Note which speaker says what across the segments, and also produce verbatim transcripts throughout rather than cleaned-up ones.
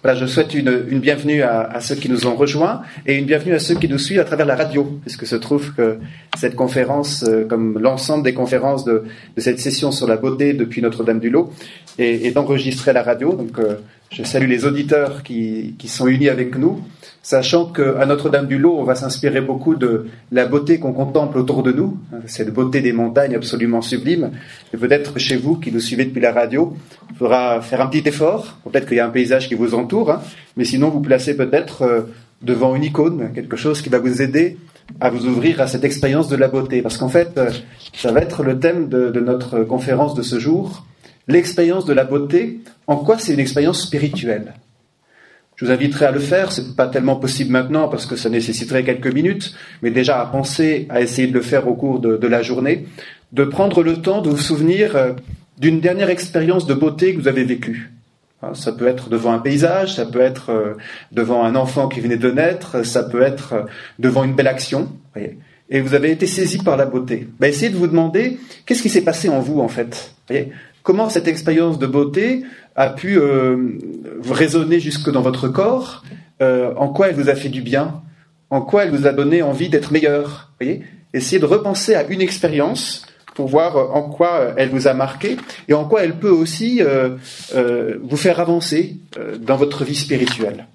Speaker 1: Voilà, je souhaite une, une bienvenue à, à ceux qui nous ont rejoints et une bienvenue à ceux qui nous suivent à travers la radio, puisque se trouve que cette conférence, euh, comme l'ensemble des conférences de, de cette session sur la beauté depuis Notre-Dame-du-Lot, est, est enregistrée à la radio. Donc, euh, je salue les auditeurs qui, qui sont unis avec nous, sachant qu'à Notre-Dame-du-Lot, on va s'inspirer beaucoup de la beauté qu'on contemple autour de nous, cette beauté des montagnes absolument sublime. Et peut-être chez vous qui nous suivez depuis la radio, il faudra faire un petit effort. Peut-être qu'il y a un paysage qui vous entoure, hein, mais sinon vous placez peut-être euh, devant une icône, quelque chose qui va vous aider à vous ouvrir à cette expérience de la beauté. Parce qu'en fait, euh, ça va être le thème de, de notre conférence de ce jour, l'expérience de la beauté. En quoi c'est une expérience spirituelle ? Je vous inviterai à le faire, c'est pas tellement possible maintenant parce que ça nécessiterait quelques minutes, mais déjà à penser, à essayer de le faire au cours de, de la journée, de prendre le temps de vous souvenir euh, d'une dernière expérience de beauté que vous avez vécue. Hein, ça peut être devant un paysage, ça peut être euh, devant un enfant qui venait de naître, ça peut être euh, devant une belle action, voyez, et vous avez été saisi par la beauté. Ben, essayez de vous demander, qu'est-ce qui s'est passé en vous en fait, voyez, comment cette expérience de beauté a pu euh, résonner jusque dans votre corps, euh, en quoi elle vous a fait du bien, en quoi elle vous a donné envie d'être meilleur. Voyez, essayez de repenser à une expérience pour voir en quoi elle vous a marqué et en quoi elle peut aussi euh, euh, vous faire avancer euh, dans votre vie spirituelle.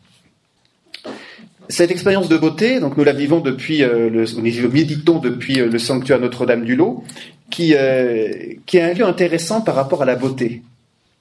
Speaker 1: Cette expérience de beauté, donc nous la vivons depuis, euh, le, nous méditons depuis euh, le sanctuaire Notre-Dame-du-Lot, qui, euh, qui est un lieu intéressant par rapport à la beauté. Pourquoi ?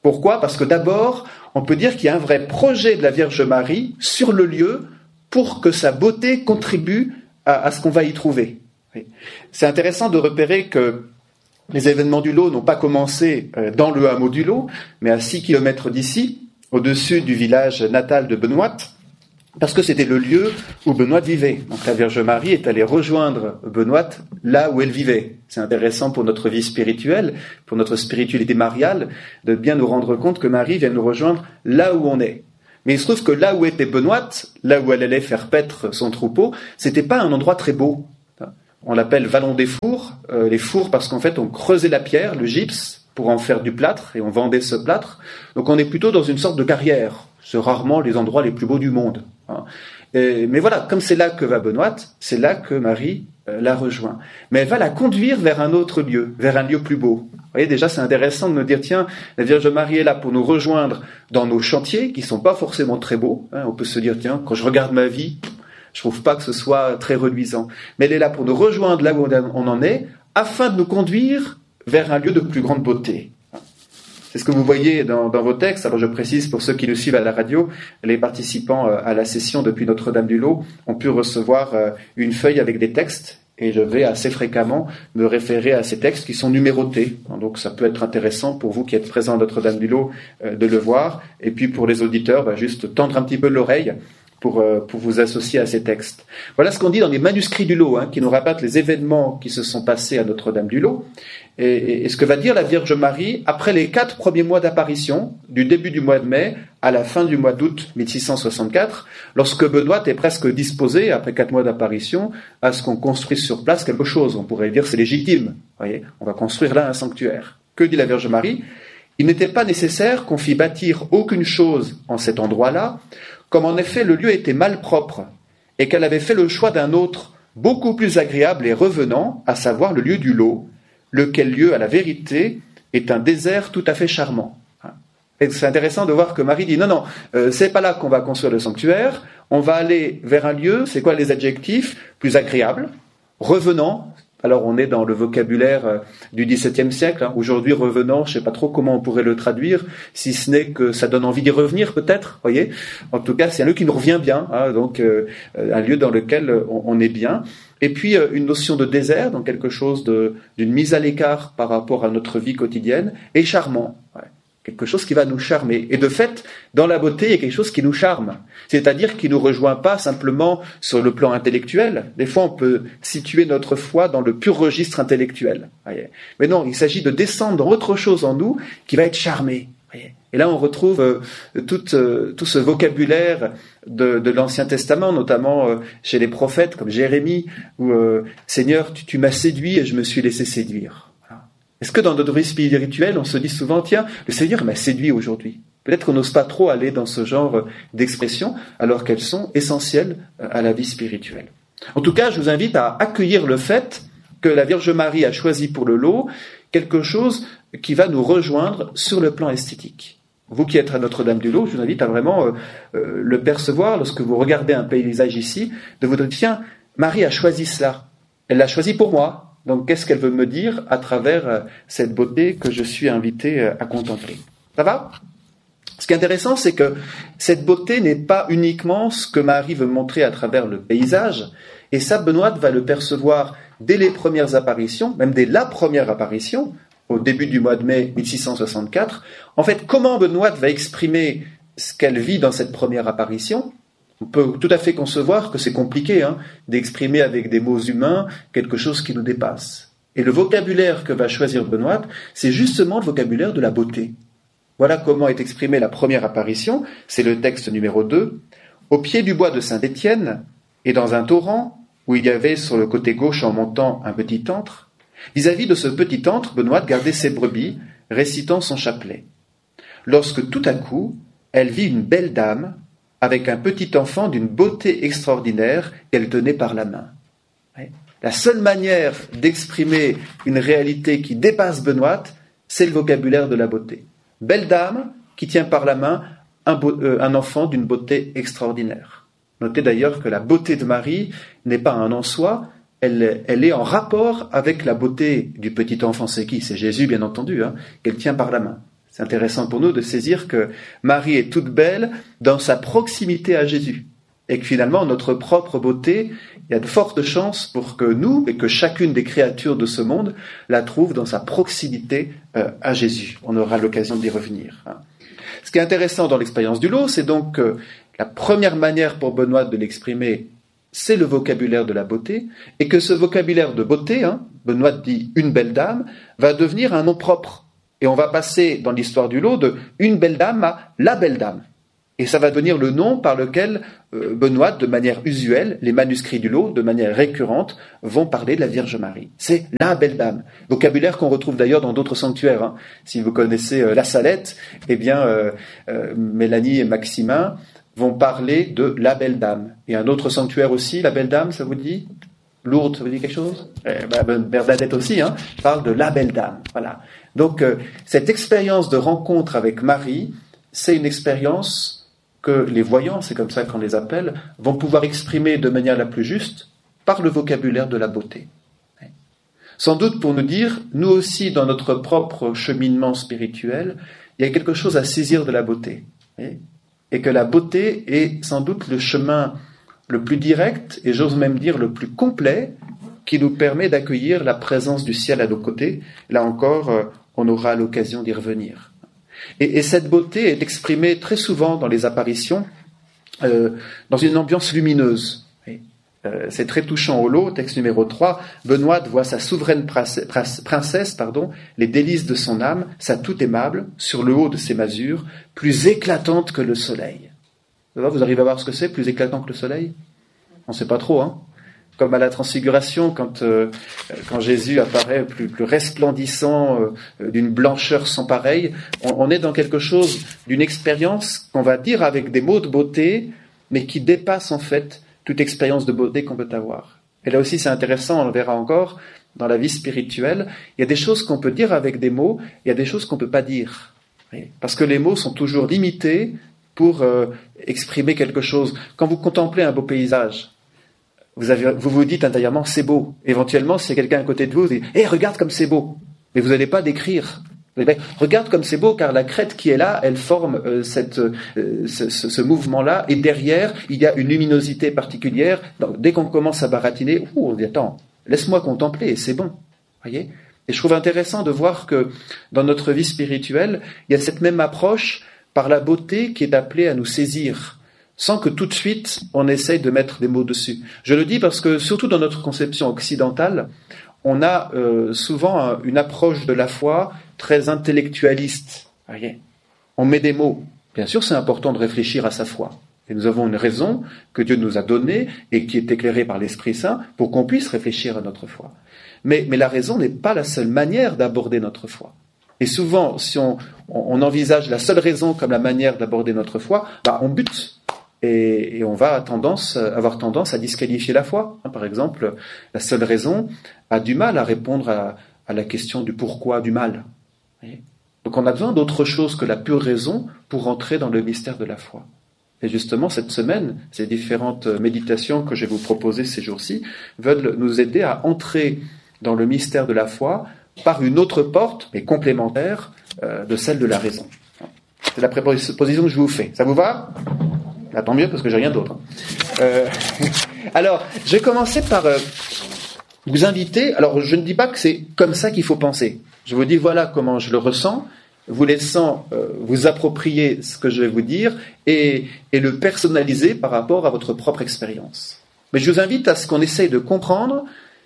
Speaker 1: Parce que d'abord, on peut dire qu'il y a un vrai projet de la Vierge Marie sur le lieu pour que sa beauté contribue à, à ce qu'on va y trouver. C'est intéressant de repérer que les événements du Lot n'ont pas commencé dans le hameau du Lot, mais à six kilomètres d'ici, au-dessus du village natal de Benoîte, parce que c'était le lieu où Benoîte vivait. Donc la Vierge Marie est allée rejoindre Benoîte là où elle vivait. C'est intéressant pour notre vie spirituelle, pour notre spiritualité mariale, de bien nous rendre compte que Marie vient nous rejoindre là où on est. Mais il se trouve que là où était Benoîte, là où elle allait faire paître son troupeau, c'était pas un endroit très beau. On l'appelle Vallon des Fours, euh, les fours parce qu'en fait on creusait la pierre, le gypse, pour en faire du plâtre, et on vendait ce plâtre. Donc on est plutôt dans une sorte de carrière. C'est rarement les endroits les plus beaux du monde. Hein. Et, mais voilà, comme c'est là que va Benoîte, c'est là que Marie euh, la rejoint. Mais elle va la conduire vers un autre lieu, vers un lieu plus beau. Vous voyez, déjà c'est intéressant de me dire, tiens, la Vierge Marie est là pour nous rejoindre dans nos chantiers, qui sont pas forcément très beaux. Hein. On peut se dire, tiens, quand je regarde ma vie, je trouve pas que ce soit très reluisant. Mais elle est là pour nous rejoindre là où on en est, afin de nous conduire vers un lieu de plus grande beauté. C'est ce que vous voyez dans, dans vos textes. Alors je précise pour ceux qui nous suivent à la radio, les participants à la session depuis Notre-Dame-du-Lot ont pu recevoir une feuille avec des textes et je vais assez fréquemment me référer à ces textes qui sont numérotés. Donc ça peut être intéressant pour vous qui êtes présents à Notre-Dame-du-Lot de le voir et puis pour les auditeurs, bah, juste tendre un petit peu l'oreille pour, pour vous associer à ces textes. Voilà ce qu'on dit dans les manuscrits du Lot, hein, qui nous rabattent les événements qui se sont passés à Notre-Dame-du-Lot. Et, et, et ce que va dire la Vierge Marie après les quatre premiers mois d'apparition, du début du mois de mai à la fin du mois d'août mille six cent soixante-quatre, lorsque Benoît est presque disposé, après quatre mois d'apparition, à ce qu'on construise sur place quelque chose. On pourrait dire c'est légitime. Voyez, on va construire là un sanctuaire. Que dit la Vierge Marie ? Il n'était pas nécessaire qu'on fît bâtir aucune chose en cet endroit-là, comme en effet le lieu était malpropre, et qu'elle avait fait le choix d'un autre, beaucoup plus agréable et revenant, à savoir le lieu du Lot, lequel lieu, à la vérité, est un désert tout à fait charmant. Et c'est intéressant de voir que Marie dit, non, non, euh, c'est pas là qu'on va construire le sanctuaire, on va aller vers un lieu, c'est quoi les adjectifs ? Plus agréable, revenant. Alors on est dans le vocabulaire du dix-septième siècle. Hein. Aujourd'hui, revenant, je ne sais pas trop comment on pourrait le traduire, si ce n'est que ça donne envie d'y revenir peut-être. Voyez. En tout cas, c'est un lieu qui nous revient bien, hein, donc euh, un lieu dans lequel on, on est bien. Et puis euh, une notion de désert, donc quelque chose de, d'une mise à l'écart par rapport à notre vie quotidienne, et charmant. Ouais. Quelque chose qui va nous charmer. Et de fait, dans la beauté, il y a quelque chose qui nous charme. C'est-à-dire qui ne nous rejoint pas simplement sur le plan intellectuel. Des fois, on peut situer notre foi dans le pur registre intellectuel. Voyez. Mais non, il s'agit de descendre dans autre chose en nous qui va être charmé. Voyez. Et là, on retrouve euh, tout, euh, tout ce vocabulaire de, de l'Ancien Testament, notamment euh, chez les prophètes comme Jérémie, où euh, « Seigneur, tu, tu m'as séduit et je me suis laissé séduire ». Est-ce que dans notre vie spirituelle, on se dit souvent, tiens, le Seigneur m'a séduit aujourd'hui. Peut-être qu'on n'ose pas trop aller dans ce genre d'expressions, alors qu'elles sont essentielles à la vie spirituelle. En tout cas, je vous invite à accueillir le fait que la Vierge Marie a choisi pour le lot quelque chose qui va nous rejoindre sur le plan esthétique. Vous qui êtes à Notre-Dame-du-Lot, je vous invite à vraiment euh, euh, le percevoir lorsque vous regardez un paysage ici, de vous dire, tiens, Marie a choisi cela. Elle l'a choisi pour moi. Donc, qu'est-ce qu'elle veut me dire à travers euh, cette beauté que je suis invité euh, à contempler? Ça va? Ce qui est intéressant, c'est que cette beauté n'est pas uniquement ce que Marie veut montrer à travers le paysage, et ça, Benoît va le percevoir dès les premières apparitions, même dès la première apparition, au début du mois de mai mille six cent soixante-quatre. En fait, comment Benoît va exprimer ce qu'elle vit dans cette première apparition? On peut tout à fait concevoir que c'est compliqué hein, d'exprimer avec des mots humains quelque chose qui nous dépasse. Et le vocabulaire que va choisir Benoît, c'est justement le vocabulaire de la beauté. Voilà comment est exprimée la première apparition, c'est le texte numéro deux. Au pied du bois de Saint-Étienne, et dans un torrent, où il y avait sur le côté gauche en montant un petit antre, vis-à-vis de ce petit antre, Benoît gardait ses brebis, récitant son chapelet. Lorsque tout à coup, elle vit une belle dame, avec un petit enfant d'une beauté extraordinaire qu'elle tenait par la main. La seule manière d'exprimer une réalité qui dépasse Benoît, c'est le vocabulaire de la beauté. Belle dame qui tient par la main un, beau, euh, un enfant d'une beauté extraordinaire. Notez d'ailleurs que la beauté de Marie n'est pas un en soi, elle, elle est en rapport avec la beauté du petit enfant. C'est qui? C'est Jésus, bien entendu, hein, qu'elle tient par la main. C'est intéressant pour nous de saisir que Marie est toute belle dans sa proximité à Jésus. Et que finalement, notre propre beauté, il y a de fortes chances pour que nous, et que chacune des créatures de ce monde, la trouve dans sa proximité euh, à Jésus. On aura l'occasion d'y revenir. Hein. Ce qui est intéressant dans l'expérience du lot, c'est donc que la première manière pour Benoît de l'exprimer, c'est le vocabulaire de la beauté, et que ce vocabulaire de beauté, hein, Benoît dit « une belle dame », va devenir un nom propre. Et on va passer dans l'histoire du lot de « une belle dame » à « la belle dame ». Et ça va devenir le nom par lequel euh, Benoît, de manière usuelle, les manuscrits du lot, de manière récurrente, vont parler de la Vierge Marie. C'est la belle dame. Vocabulaire qu'on retrouve d'ailleurs dans d'autres sanctuaires. Hein. Si vous connaissez euh, la Salette, eh bien, euh, euh, Mélanie et Maximin vont parler de la belle dame. Et un autre sanctuaire aussi, la belle dame, ça vous dit? Lourdes, ça vous dit quelque chose? eh ben, Bernadette aussi, hein, parle de la belle dame. Voilà. Donc, euh, cette expérience de rencontre avec Marie, c'est une expérience que les voyants, c'est comme ça qu'on les appelle, vont pouvoir exprimer de manière la plus juste par le vocabulaire de la beauté. Sans doute pour nous dire, nous aussi, dans notre propre cheminement spirituel, il y a quelque chose à saisir de la beauté. Et que la beauté est sans doute le chemin le plus direct, et j'ose même dire le plus complet, qui nous permet d'accueillir la présence du ciel à nos côtés. Là encore, on aura l'occasion d'y revenir. Et, et cette beauté est exprimée très souvent dans les apparitions euh, dans une ambiance lumineuse. Et, euh, c'est très touchant au lot, texte numéro trois. Benoît voit sa souveraine princesse, princesse pardon, les délices de son âme, sa toute aimable, sur le haut de ses masures, plus éclatante que le soleil. Vous arrivez à voir ce que c'est, plus éclatant que le soleil? On ne sait pas trop, hein. Comme à la Transfiguration, quand, euh, quand Jésus apparaît plus, plus resplendissant, euh, d'une blancheur sans pareille, on, on est dans quelque chose, d'une expérience qu'on va dire avec des mots de beauté, mais qui dépasse en fait toute expérience de beauté qu'on peut avoir. Et là aussi c'est intéressant, on le verra encore, dans la vie spirituelle, il y a des choses qu'on peut dire avec des mots, il y a des choses qu'on ne peut pas dire. Parce que les mots sont toujours limités pour euh, exprimer quelque chose. Quand vous contemplez un beau paysage, Vous, avez, vous vous dites intérieurement, c'est beau. Éventuellement, si quelqu'un à côté de vous, vous dit, hé, hey, regarde comme c'est beau. Mais vous n'allez pas décrire. Vous allez dire, regarde comme c'est beau, car la crête qui est là, elle forme euh, cette, euh, ce, ce, ce mouvement-là. Et derrière, il y a une luminosité particulière. Donc, dès qu'on commence à baratiner, ouh, on dit, attends, laisse-moi contempler, c'est bon. Voyez ? Et je trouve intéressant de voir que dans notre vie spirituelle, il y a cette même approche par la beauté qui est appelée à nous saisir, sans que tout de suite on essaye de mettre des mots dessus. Je le dis parce que, surtout dans notre conception occidentale, on a euh, souvent une approche de la foi très intellectualiste. Voyez, on met des mots. Bien sûr, c'est important de réfléchir à sa foi. Et nous avons une raison que Dieu nous a donnée et qui est éclairée par l'Esprit Saint pour qu'on puisse réfléchir à notre foi. Mais, mais la raison n'est pas la seule manière d'aborder notre foi. Et souvent, si on, on envisage la seule raison comme la manière d'aborder notre foi, bah, on bute. Et, et on va tendance, avoir tendance à disqualifier la foi. Par exemple, la seule raison a du mal à répondre à, à la question du pourquoi du mal. Donc on a besoin d'autre chose que la pure raison pour entrer dans le mystère de la foi. Et justement, cette semaine, ces différentes méditations que je vais vous proposer ces jours-ci veulent nous aider à entrer dans le mystère de la foi par une autre porte, mais complémentaire, euh, de celle de la raison. C'est la proposition que je vous fais. Ça vous va ? Là, tant mieux, parce que j'ai rien d'autre. Euh, alors, je vais commencer par euh, vous inviter. Alors, je ne dis pas que c'est comme ça qu'il faut penser. Je vous dis, voilà comment je le ressens, vous laissant euh, vous approprier ce que je vais vous dire et, et le personnaliser par rapport à votre propre expérience. Mais je vous invite à ce qu'on essaye de comprendre,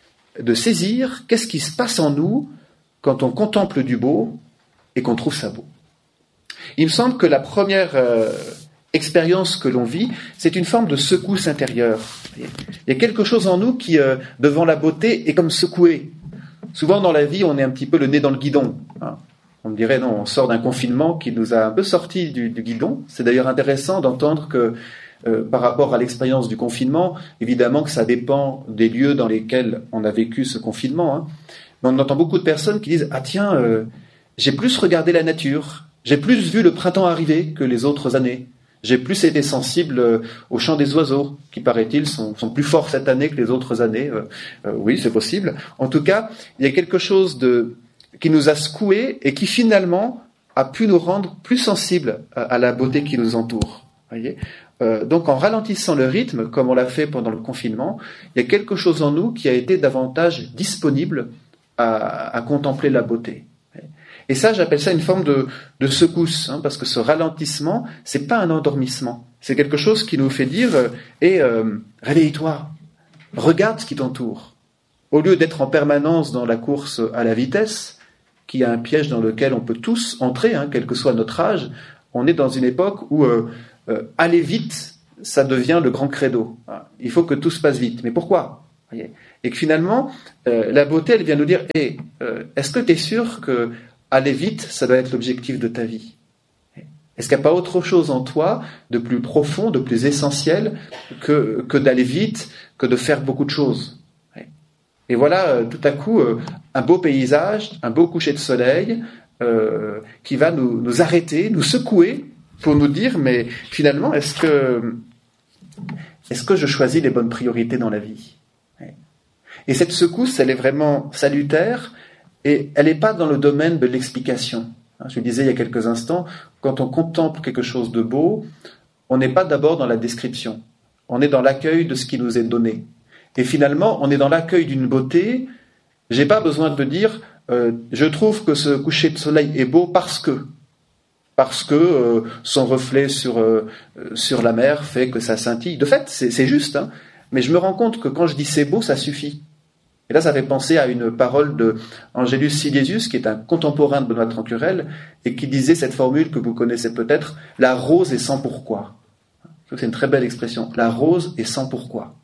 Speaker 1: de saisir qu'est-ce qui se passe en nous quand on contemple du beau et qu'on trouve ça beau. Il me semble que la première euh, expérience que l'on vit, c'est une forme de secousse intérieure. Il y a quelque chose en nous qui, euh, devant la beauté, est comme secoué. Souvent dans la vie, on est un petit peu le nez dans le guidon. Hein. On me dirait, non, on sort d'un confinement qui nous a un peu sortis du, du guidon. C'est d'ailleurs intéressant d'entendre que, euh, par rapport à l'expérience du confinement, évidemment que ça dépend des lieux dans lesquels on a vécu ce confinement. Hein. Mais on entend beaucoup de personnes qui disent, ah tiens, euh, j'ai plus regardé la nature, j'ai plus vu le printemps arriver que les autres années. J'ai plus été sensible euh, au chant des oiseaux, qui, paraît-il, sont, sont plus forts cette année que les autres années. Euh, euh, oui, c'est possible. En tout cas, il y a quelque chose de, qui nous a secoués et qui, finalement, a pu nous rendre plus sensibles à, à la beauté qui nous entoure. Voyez euh, donc, en ralentissant le rythme, comme on l'a fait pendant le confinement, il y a quelque chose en nous qui a été davantage disponible à, à contempler la beauté. Et ça, j'appelle ça une forme de, de secousse, hein, parce que ce ralentissement, c'est pas un endormissement. C'est quelque chose qui nous fait dire euh, « Eh, euh, réveille-toi, regarde ce qui t'entoure ». Au lieu d'être en permanence dans la course à la vitesse, qui est un piège dans lequel on peut tous entrer, hein, quel que soit notre âge, on est dans une époque où euh, euh, aller vite, ça devient le grand credo. Il faut que tout se passe vite. Mais pourquoi ? Et que finalement, euh, la beauté, elle vient nous dire « Eh, euh, est-ce que tu es sûr que aller vite, ça doit être l'objectif de ta vie. Est-ce qu'il n'y a pas autre chose en toi de plus profond, de plus essentiel que, que d'aller vite, que de faire beaucoup de choses ? Et voilà, tout à coup, un beau paysage, un beau coucher de soleil euh, qui va nous, nous arrêter, nous secouer pour nous dire, mais finalement, est-ce que, est-ce que je choisis les bonnes priorités dans la vie ? Et cette secousse, elle est vraiment salutaire. Et elle n'est pas dans le domaine de l'explication. Je le disais il y a quelques instants, quand on contemple quelque chose de beau, on n'est pas d'abord dans la description. On est dans l'accueil de ce qui nous est donné. Et finalement, on est dans l'accueil d'une beauté. J'ai pas besoin de dire, euh, je trouve que ce coucher de soleil est beau parce que, parce que euh, son reflet sur euh, sur la mer fait que ça scintille. De fait, c'est, c'est juste. Hein, mais je me rends compte que quand je dis c'est beau, ça suffit. Et là, ça fait penser à une parole de Angelus Silesius, qui est un contemporain de Benoît Trancurel, et qui disait cette formule que vous connaissez peut-être, « La rose est sans pourquoi ». Je trouve que c'est une très belle expression. La rose est sans pourquoi.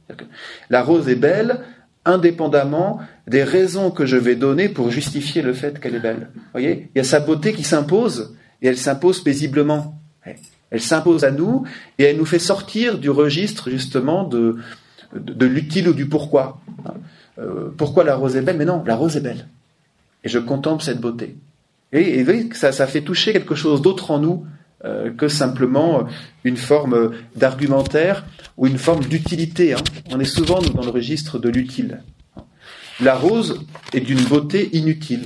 Speaker 1: La rose est belle, indépendamment des raisons que je vais donner pour justifier le fait qu'elle est belle. Vous voyez, il y a sa beauté qui s'impose, et elle s'impose paisiblement. Elle s'impose à nous, et elle nous fait sortir du registre, justement, de, de, de l'utile ou du pourquoi. Euh, pourquoi la rose est belle ? Mais non, la rose est belle. Et je contemple cette beauté. Et, et vous voyez que ça, ça fait toucher quelque chose d'autre en nous euh, que simplement une forme d'argumentaire ou une forme d'utilité. Hein. On est souvent nous, dans le registre de l'utile. La rose est d'une beauté inutile.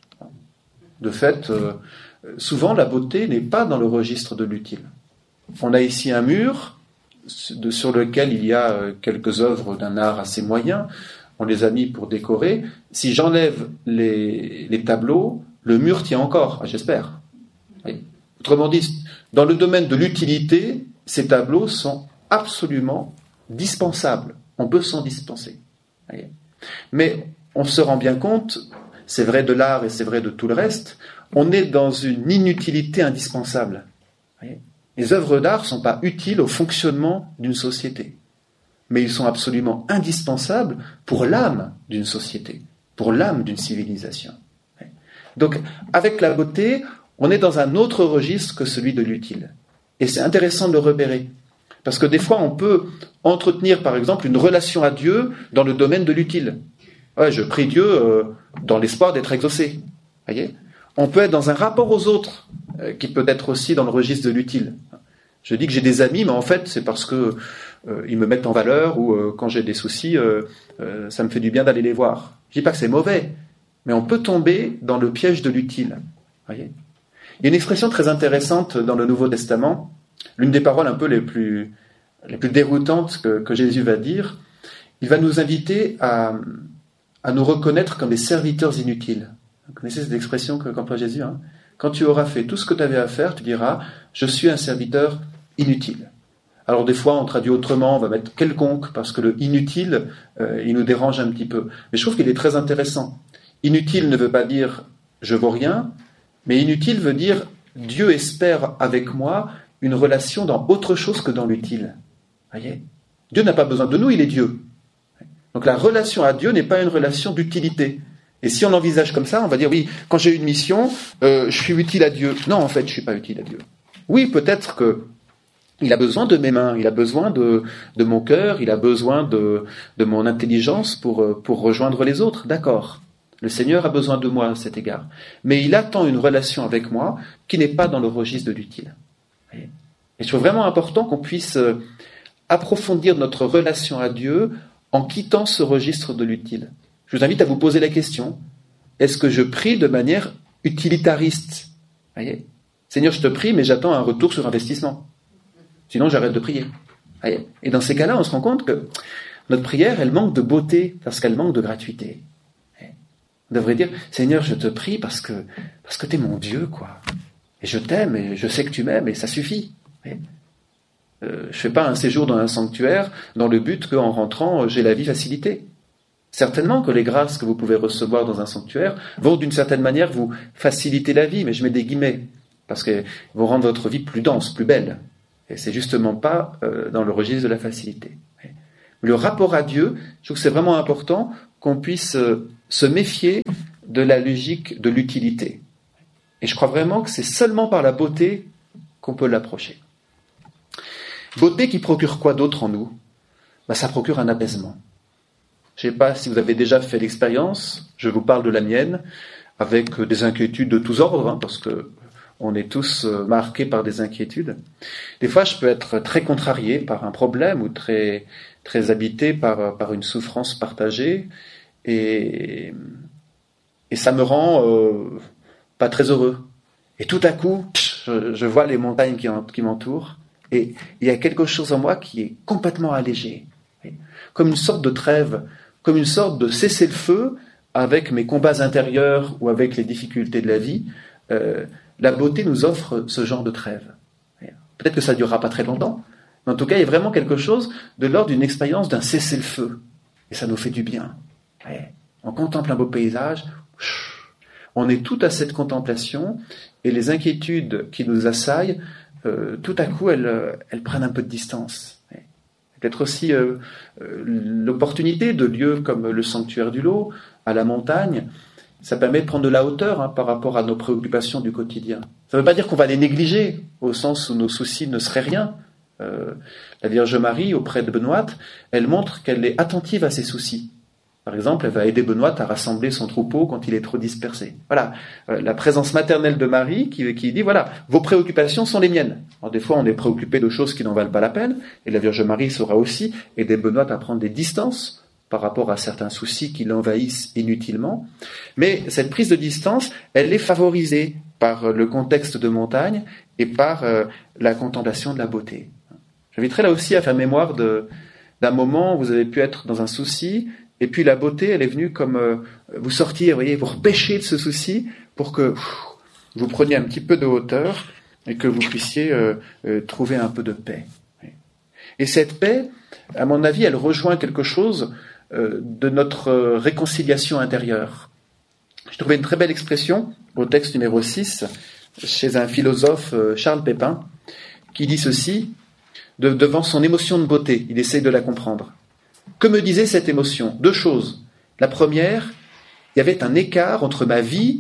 Speaker 1: De fait, euh, souvent la beauté n'est pas dans le registre de l'utile. On a ici un mur de, sur lequel il y a euh, quelques œuvres d'un art assez moyen. On les a mis pour décorer. Si j'enlève les, les tableaux, le mur tient encore, j'espère. Oui. Autrement dit, dans le domaine de l'utilité, ces tableaux sont absolument dispensables. On peut s'en dispenser. Oui. Mais on se rend bien compte, c'est vrai de l'art et c'est vrai de tout le reste, on est dans une inutilité indispensable. Oui. Les œuvres d'art ne sont pas utiles au fonctionnement d'une société. Mais ils sont absolument indispensables pour l'âme d'une société, pour l'âme d'une civilisation. Donc, avec la beauté, on est dans un autre registre que celui de l'utile. Et c'est intéressant de le repérer. Parce que des fois, on peut entretenir, par exemple, une relation à Dieu dans le domaine de l'utile. Ouais, je prie Dieu euh, dans l'espoir d'être exaucé. Voyez ? On peut être dans un rapport aux autres, euh, qui peut être aussi dans le registre de l'utile. Je dis que j'ai des amis, mais en fait, c'est parce que euh, ils me mettent en valeur, ou euh, quand j'ai des soucis, euh, euh, ça me fait du bien d'aller les voir. Je dis pas que c'est mauvais, mais on peut tomber dans le piège de l'utile. Voyez ? Il y a une expression très intéressante dans le Nouveau Testament, l'une des paroles un peu les plus, les plus déroutantes que, que Jésus va dire. Il va nous inviter à, à nous reconnaître comme des serviteurs inutiles. Vous connaissez cette expression qu'emploie Jésus, hein ? Quand tu auras fait tout ce que tu avais à faire, tu diras « Je suis un serviteur inutile ». Alors des fois, on traduit autrement, on va mettre « quelconque », parce que le « inutile euh, », il nous dérange un petit peu. Mais je trouve qu'il est très intéressant. Inutile ne veut pas dire « je vaux rien », mais inutile veut dire « Dieu espère avec moi une relation dans autre chose que dans l'utile ». Voyez ? Dieu n'a pas besoin de nous, il est Dieu. Donc la relation à Dieu n'est pas une relation d'utilité. Et si on l'envisage comme ça, on va dire, oui, quand j'ai une mission, euh, je suis utile à Dieu. Non, en fait, je ne suis pas utile à Dieu. Oui, peut-être qu'il a besoin de mes mains, il a besoin de, de mon cœur, il a besoin de, de mon intelligence pour, pour rejoindre les autres. D'accord. Le Seigneur a besoin de moi à cet égard. Mais il attend une relation avec moi qui n'est pas dans le registre de l'utile. Et je trouve vraiment important qu'on puisse approfondir notre relation à Dieu en quittant ce registre de l'utile. Je vous invite à vous poser la question, est-ce que je prie de manière utilitariste ? Voyez ? Seigneur, je te prie, mais j'attends un retour sur investissement. Sinon, j'arrête de prier. Voyez ? Et dans ces cas-là, on se rend compte que notre prière, elle manque de beauté parce qu'elle manque de gratuité. On devrait dire, Seigneur, je te prie parce que, parce que tu es mon Dieu, quoi. Et je t'aime, et je sais que tu m'aimes, et ça suffit. Voyez ? Euh, je ne fais pas un séjour dans un sanctuaire dans le but qu'en rentrant, j'ai la vie facilitée. Certainement que les grâces que vous pouvez recevoir dans un sanctuaire vont d'une certaine manière vous faciliter la vie, mais je mets des guillemets, parce qu'elles vont rendre votre vie plus dense, plus belle. Et c'est justement pas euh, dans le registre de la facilité. Le rapport à Dieu, je trouve que c'est vraiment important qu'on puisse euh, se méfier de la logique de l'utilité. Et je crois vraiment que c'est seulement par la beauté qu'on peut l'approcher. Beauté qui procure quoi d'autre en nous ? Ben, ça procure un apaisement. Je ne sais pas si vous avez déjà fait l'expérience, je vous parle de la mienne, avec des inquiétudes de tous ordres, hein, parce que on est tous marqués par des inquiétudes. Des fois, je peux être très contrarié par un problème ou très, très habité par, par une souffrance partagée, et, et ça me rend euh, pas très heureux. Et tout à coup, je, je vois les montagnes qui, qui m'entourent, et il y a quelque chose en moi qui est complètement allégé, comme une sorte de trêve, comme une sorte de cessez-le-feu avec mes combats intérieurs ou avec les difficultés de la vie. Euh, la beauté nous offre ce genre de trêve. Peut-être que ça ne durera pas très longtemps, mais en tout cas, il y a vraiment quelque chose de l'ordre d'une expérience d'un cessez-le-feu. Et ça nous fait du bien. Ouais. On contemple un beau paysage, on est tout à cette contemplation, et les inquiétudes qui nous assaillent, euh, tout à coup, elles, elles prennent un peu de distance. Peut-être aussi euh, euh, l'opportunité de lieux comme le sanctuaire du Lot, à la montagne, ça permet de prendre de la hauteur hein, par rapport à nos préoccupations du quotidien. Ça ne veut pas dire qu'on va les négliger, au sens où nos soucis ne seraient rien. Euh, la Vierge Marie, auprès de Benoît, elle montre qu'elle est attentive à ses soucis. Par exemple, elle va aider Benoît à rassembler son troupeau quand il est trop dispersé. Voilà, euh, la présence maternelle de Marie qui, qui dit, voilà, vos préoccupations sont les miennes. Alors des fois, on est préoccupé de choses qui n'en valent pas la peine, et la Vierge Marie saura aussi aider Benoît à prendre des distances par rapport à certains soucis qui l'envahissent inutilement. Mais cette prise de distance, elle est favorisée par le contexte de montagne et par euh, la contemplation de la beauté. J'inviterai là aussi à faire mémoire de, d'un moment où vous avez pu être dans un souci, et puis la beauté, elle est venue comme euh, vous sortir, vous voyez, vous repêcher de ce souci pour que pff, vous preniez un petit peu de hauteur et que vous puissiez euh, euh, trouver un peu de paix. Et cette paix, à mon avis, elle rejoint quelque chose euh, de notre euh, réconciliation intérieure. J'ai trouvé une très belle expression au texte numéro six, chez un philosophe, euh, Charles Pépin, qui dit ceci, de, devant son émotion de beauté, il essaie de la comprendre. Que me disait cette émotion ? Deux choses. La première, il y avait un écart entre ma vie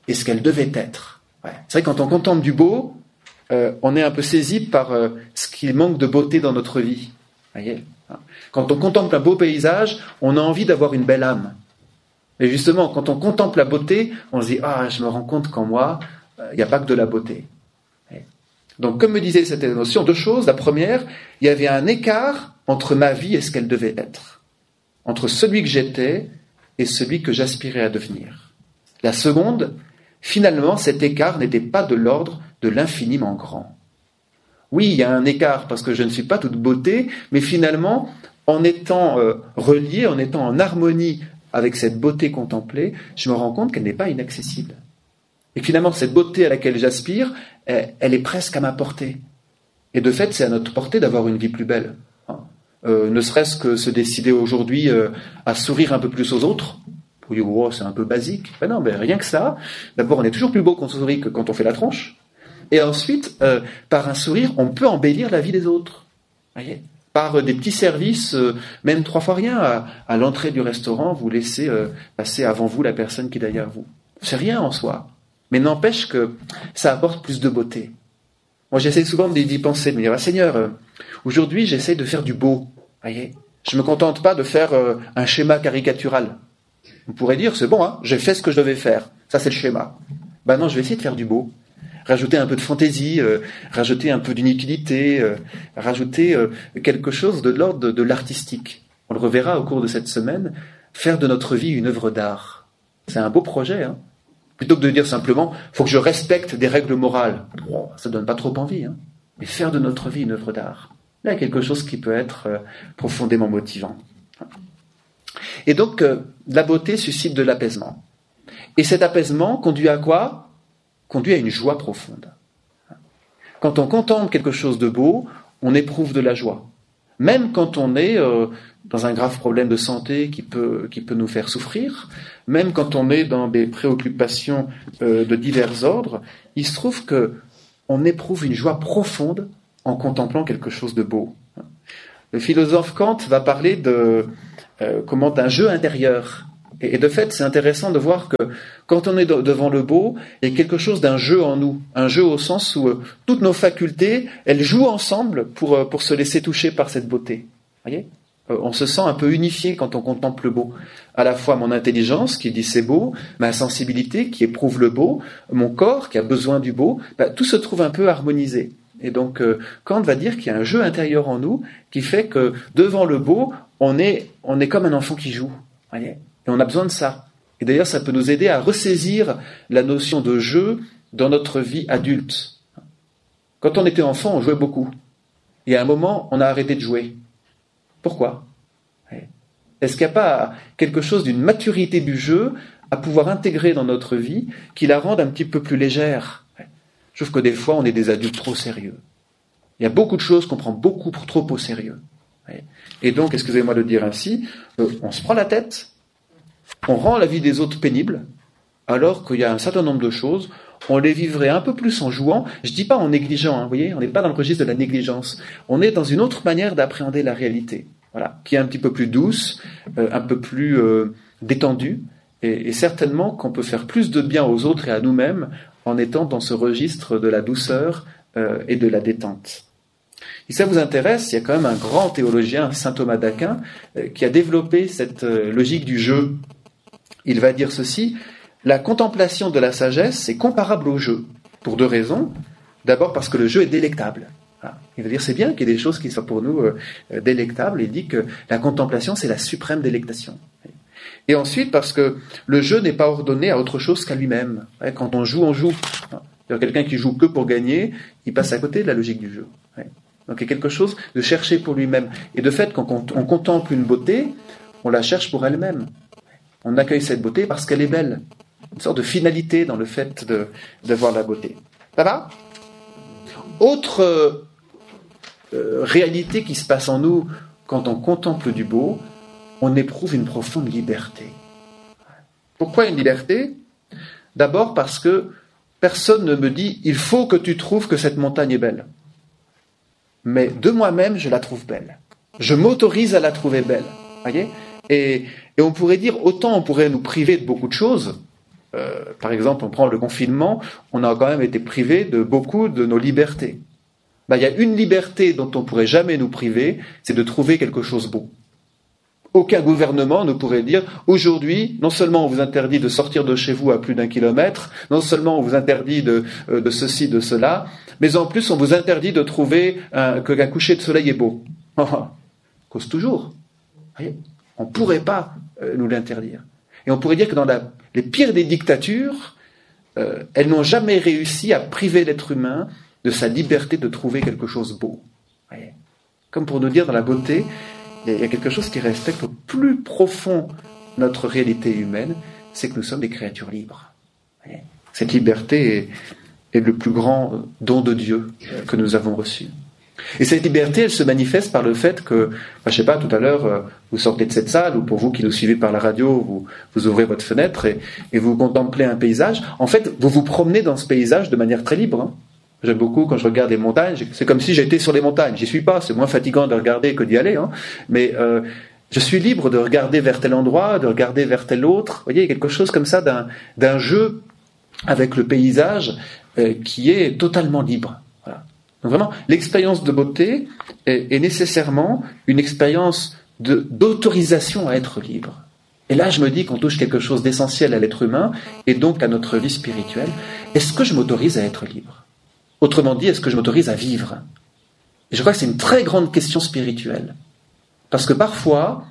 Speaker 1: et ce qu'elle devait être. Ouais. C'est vrai que quand on contemple du beau, euh, on est un peu saisi par euh, ce qu'il manque de beauté dans notre vie. Voyez, quand on contemple un beau paysage, on a envie d'avoir une belle âme. Et justement, quand on contemple la beauté, on se dit « Ah, je me rends compte qu'en moi, il euh, n'y a pas que de la beauté. » Donc, comme me disait cette notion, deux choses. La première, il y avait un écart entre ma vie et ce qu'elle devait être. Entre celui que j'étais et celui que j'aspirais à devenir. La seconde, finalement, cet écart n'était pas de l'ordre de l'infiniment grand. Oui, il y a un écart parce que je ne suis pas toute beauté, mais finalement, en étant euh, relié, en étant en harmonie avec cette beauté contemplée, je me rends compte qu'elle n'est pas inaccessible. Et finalement, cette beauté à laquelle j'aspire, elle, elle est presque à ma portée. Et de fait, c'est à notre portée d'avoir une vie plus belle. Euh, ne serait-ce que se décider aujourd'hui euh, à sourire un peu plus aux autres. Vous dites, oh, c'est un peu basique. Ben non, ben rien que ça. D'abord, on est toujours plus beau quand on sourit que quand on fait la tronche. Et ensuite, euh, par un sourire, on peut embellir la vie des autres. Voyez, par euh, des petits services, euh, même trois fois rien. À, à l'entrée du restaurant, vous laissez euh, passer avant vous la personne qui est derrière vous. C'est rien en soi. Mais n'empêche que ça apporte plus de beauté. Moi, j'essaie souvent d'y penser, de me dire, ah, Seigneur, euh, aujourd'hui, j'essaie de faire du beau. Voyez, je me contente pas de faire euh, un schéma caricatural. On pourrait dire, c'est bon, hein, j'ai fait ce que je devais faire. Ça, c'est le schéma. Ben non, je vais essayer de faire du beau. Rajouter un peu de fantaisie, euh, rajouter un peu d'utilité, euh, rajouter euh, quelque chose de l'ordre de, de l'artistique. On le reverra au cours de cette semaine, faire de notre vie une œuvre d'art. C'est un beau projet, hein. Plutôt que de dire simplement, il faut que je respecte des règles morales. Bon, ça ne donne pas trop envie, hein. Mais faire de notre vie une œuvre d'art. Là, il y a quelque chose qui peut être euh, profondément motivant. Et donc, euh, la beauté suscite de l'apaisement. Et cet apaisement conduit à quoi ? Conduit à une joie profonde. Quand on contemple quelque chose de beau, on éprouve de la joie. Même quand on est euh, dans un grave problème de santé qui peut, qui peut nous faire souffrir, même quand on est dans des préoccupations euh, de divers ordres, il se trouve qu'on éprouve une joie profonde en contemplant quelque chose de beau. Le philosophe Kant va parler de, euh, comment, d'un jeu intérieur. Et, et de fait, c'est intéressant de voir que quand on est de, devant le beau, il y a quelque chose d'un jeu en nous. Un jeu au sens où euh, toutes nos facultés, elles jouent ensemble pour, euh, pour se laisser toucher par cette beauté. Voyez ? euh, on se sent un peu unifié quand on contemple le beau. À la fois mon intelligence qui dit c'est beau, ma sensibilité qui éprouve le beau, mon corps qui a besoin du beau, bah, tout se trouve un peu harmonisé. Et donc, euh, Kant va dire qu'il y a un jeu intérieur en nous qui fait que devant le beau, on est, on est comme un enfant qui joue. Voyez ? Et on a besoin de ça. Et d'ailleurs, ça peut nous aider à ressaisir la notion de jeu dans notre vie adulte. Quand on était enfant, on jouait beaucoup. Et à un moment, on a arrêté de jouer. Pourquoi ? Est-ce qu'il n'y a pas quelque chose d'une maturité du jeu à pouvoir intégrer dans notre vie qui la rende un petit peu plus légère ? Je trouve que des fois, on est des adultes trop sérieux. Il y a beaucoup de choses qu'on prend beaucoup trop au sérieux. Et donc, excusez-moi de dire ainsi, euh, on se prend la tête, on rend la vie des autres pénible, alors qu'il y a un certain nombre de choses, on les vivrait un peu plus en jouant. Je ne dis pas en négligeant, hein, vous voyez, on n'est pas dans le registre de la négligence. On est dans une autre manière d'appréhender la réalité, voilà, qui est un petit peu plus douce, euh, un peu plus euh, détendue, et, et certainement qu'on peut faire plus de bien aux autres et à nous-mêmes en étant dans ce registre de la douceur euh, et de la détente. Si ça vous intéresse, il y a quand même un grand théologien, saint Thomas d'Aquin, euh, qui a développé cette euh, logique du jeu. Il va dire ceci: la contemplation de la sagesse est comparable au jeu, pour deux raisons. D'abord parce que le jeu est délectable. Voilà. Il va dire c'est bien qu'il y ait des choses qui soient pour nous euh, délectables. Il dit que la contemplation, c'est la suprême délectation. Et ensuite, parce que le jeu n'est pas ordonné à autre chose qu'à lui-même. Quand on joue, on joue. Quelqu'un qui joue que pour gagner, il passe à côté de la logique du jeu. Donc il y a quelque chose de chercher pour lui-même. Et de fait, quand on contemple une beauté, on la cherche pour elle-même. On accueille cette beauté parce qu'elle est belle. Une sorte de finalité dans le fait de, de voir la beauté. Ça va ? Autre euh, réalité qui se passe en nous quand on contemple du beau, on éprouve une profonde liberté. Pourquoi une liberté ? D'abord parce que personne ne me dit « il faut que tu trouves que cette montagne est belle ». Mais de moi-même, je la trouve belle. Je m'autorise à la trouver belle. Voyez ? Et, et on pourrait dire, autant on pourrait nous priver de beaucoup de choses, euh, par exemple, on prend le confinement, on a quand même été privé de beaucoup de nos libertés. Ben, il y a une liberté dont on ne pourrait jamais nous priver, c'est de trouver quelque chose de beau. Aucun gouvernement ne pourrait dire, aujourd'hui, non seulement on vous interdit de sortir de chez vous à plus d'un kilomètre, non seulement on vous interdit de, de ceci, de cela, mais en plus on vous interdit de trouver un, qu'un coucher de soleil est beau. Cause toujours. Voyez, on ne pourrait pas euh, nous l'interdire. Et on pourrait dire que dans la, les pires des dictatures, euh, elles n'ont jamais réussi à priver l'être humain de sa liberté de trouver quelque chose de beau. Voyez, comme pour nous dire dans la beauté, il y a quelque chose qui respecte au plus profond notre réalité humaine, c'est que nous sommes des créatures libres. Voyez, cette liberté est, est le plus grand don de Dieu que nous avons reçu. Et cette liberté, elle se manifeste par le fait que, enfin, je ne sais pas, tout à l'heure, vous sortez de cette salle, ou pour vous qui nous suivez par la radio, vous, vous ouvrez votre fenêtre et, et vous contemplez un paysage. En fait, vous vous promenez dans ce paysage de manière très libre. Hein. J'aime beaucoup quand je regarde les montagnes, c'est comme si j'étais sur les montagnes. J'y suis pas, c'est moins fatigant de regarder que d'y aller. Hein. Mais euh, je suis libre de regarder vers tel endroit, de regarder vers tel autre. Vous voyez, il y a quelque chose comme ça d'un, d'un jeu avec le paysage euh, qui est totalement libre. Voilà. Donc vraiment, l'expérience de beauté est, est nécessairement une expérience de, d'autorisation à être libre. Et là, je me dis qu'on touche quelque chose d'essentiel à l'être humain et donc à notre vie spirituelle. Est-ce que je m'autorise à être libre ? Autrement dit, est-ce que je m'autorise à vivre ? Et je crois que c'est une très grande question spirituelle. Parce que parfois,